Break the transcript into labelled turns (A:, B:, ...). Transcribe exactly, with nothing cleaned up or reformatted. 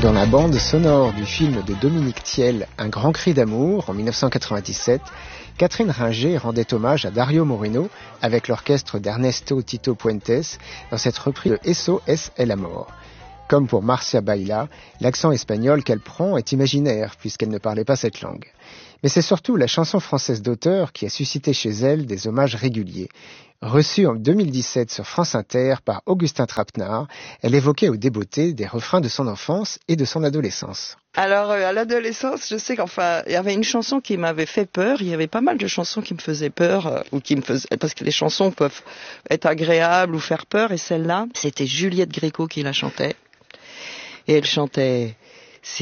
A: Dans la bande sonore du film de Dominique Thiel, Un grand cri d'amour, en dix-neuf cent quatre-vingt-dix-sept, Catherine Ringer rendait hommage à Dario Moreno avec l'orchestre d'Ernesto Tito Puentes dans cette reprise de Eso es el amor. Comme pour Marcia Baila, l'accent espagnol qu'elle prend est imaginaire puisqu'elle ne parlait pas cette langue. Mais c'est surtout la chanson française d'auteur qui a suscité chez elle des hommages réguliers. Reçue en deux mille dix-sept sur France Inter par Augustin Trapenard, elle évoquait au débeauté des refrains de son enfance et de son adolescence.
B: Alors, euh, à l'adolescence, je sais qu'enfin, il y avait une chanson qui m'avait fait peur. Il y avait pas mal de chansons qui me faisaient peur, euh, ou qui me faisaient, parce que les chansons peuvent être agréables ou faire peur, et celle-là, c'était Juliette Gréco qui la chantait. Et elle chantait